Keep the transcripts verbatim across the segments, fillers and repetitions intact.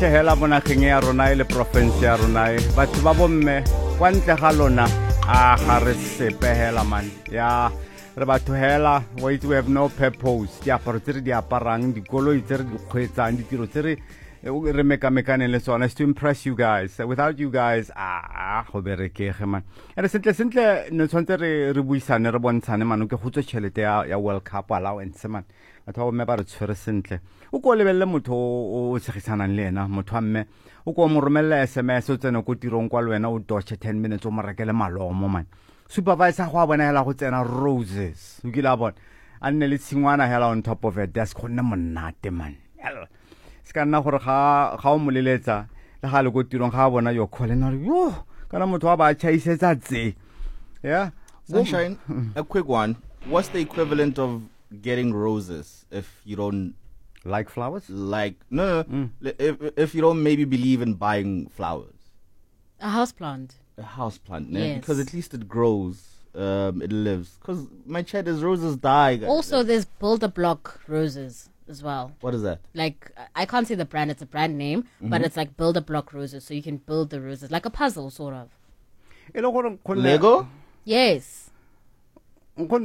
hela bonageng ya rona e le province ya rona e batho ba bomme kwa ntle ga lona a ga re sepehela man ya re batho hela wait we have no purpose diaparo tse re di aparang dikoloi tse re di kgwetsang ditiro tse re re meka-mekane le tsona is to impress you guys. Without you guys ah go berekege man ere sentle sentle no tshwantse re re buisane re bontshane man o ke gotse tšhelete ya ya World Cup allowance man batho ba bomme ba re tshwere sentle o ko lebelle motho o tshegisanang le ena motho a mme o ko mo romella S M S o tsena go tirong kwa le wena o doche ten minutes o mo rekele malomo man supervisor go a bona hela go tsena roses o kila bona a nne le tshingwana hela on top of it that's gonna monate man ska nna gore ga ga o moleletsa le ga le go tirong ga bona yo khole na yo kana motho wa ba chaisetsa tse yeah Sunshine, a quick one. What's the equivalent of getting roses if you don't like flowers? Like no, no, no. Mm. If if you don't maybe believe in buying flowers. A houseplant. A houseplant, yes. Yeah, because at least it grows, um, it lives. Because my cheddars roses die. Also, there's Build-A-Block roses as well. What is that? Like I can't say the brand; it's a brand name, mm-hmm. but it's like Build-A-Block roses, so you can build the roses like a puzzle, sort of. Lego? Yes. You said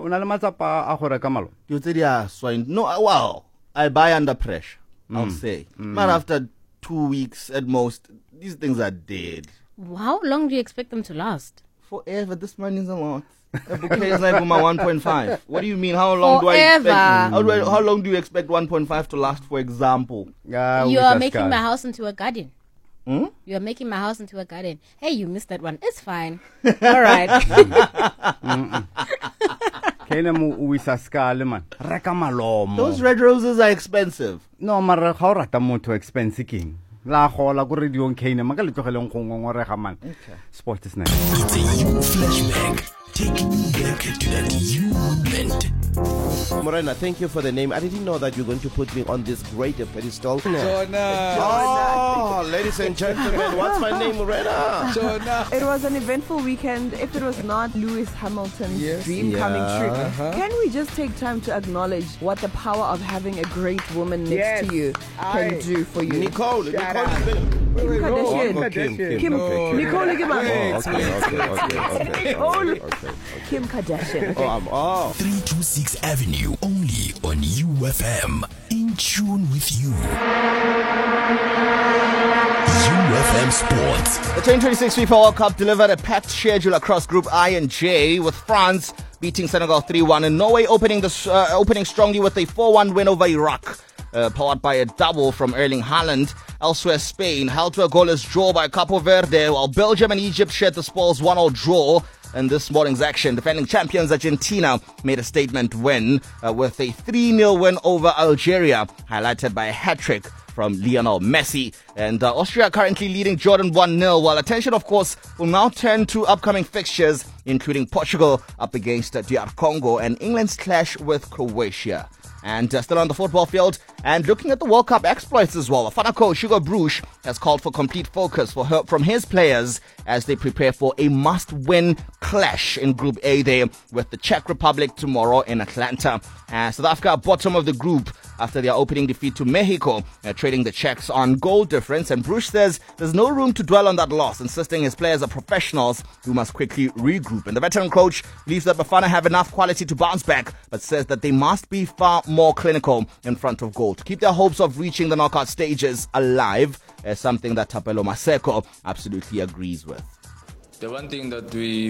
yeah, swine. No, well, I buy under pressure. Mm. I'll say, mm. But after two weeks at most, these things are dead. How long do you expect them to last? Forever. This money is a lot. A bouquet is like my one point five. What do you mean? How long Forever. do I expect? How, do I, how long do you expect one point five to last? For example, uh, you are making my house into a garden. Hmm? You are making my house into a garden. Hey, you missed that one. It's fine. All right. Those red roses are expensive. No, mara ga o rata motho expensive king. La gola go radio nkene maka le tlogeleng go ngongorega man. Sport is nice. It's a you flashback. Taking you back to that you moment. Morena, thank you for the name. I didn't know that you're going to put me on this great pedestal. Jonah. Oh, ladies and gentlemen, what's my name, Morena? Jonah. It was an eventful weekend. If it was not Lewis Hamilton's yes. dream yeah. coming true, uh-huh. can we just take time to acknowledge what the power of having a great woman next yes. to you can I, do for you? Nicole, Shut Nicole. Up. Kim wait, Kardashian. Oh, oh, Kim, Kim, Kim, okay, Kim. Nicole, Okay. give up. Oh, okay, okay, okay, okay, Nicole. okay, okay. Kim Kardashian. Oh, I'm oh. three two six Avenue, only on U F M. In tune with you. U F M Sports. The twenty twenty-six FIFA World Cup delivered a packed schedule across Group I and J, with France beating Senegal three one and Norway opening the uh, opening strongly with a four one win over Iraq, uh, powered by a double from Erling Haaland. Elsewhere, Spain held to a goalless draw by Capo Verde, while Belgium and Egypt shared the spoils one all draw. In this morning's action, defending champions Argentina made a statement win uh, with a three nil win over Algeria, highlighted by a hat-trick from Lionel Messi. And uh, Austria currently leading Jordan one nil, while attention, of course, will now turn to upcoming fixtures, including Portugal up against uh, D R Congo and England's clash with Croatia. And uh, still on the football field, and looking at the World Cup exploits as well, Afana coach Hugo Bruges has called for complete focus for her, from his players as they prepare for a must-win clash in Group A there with the Czech Republic tomorrow in Atlanta. Uh, South Africa bottom of the group after their opening defeat to Mexico, uh, trading the Czechs on goal difference. And Bruges says there's no room to dwell on that loss, insisting his players are professionals who must quickly regroup. And the veteran coach believes that Bafana have enough quality to bounce back, but says that they must be far more clinical in front of goal to keep their hopes of reaching the knockout stages alive, uh, something that Tapelo Maseko absolutely agrees with. The one thing that we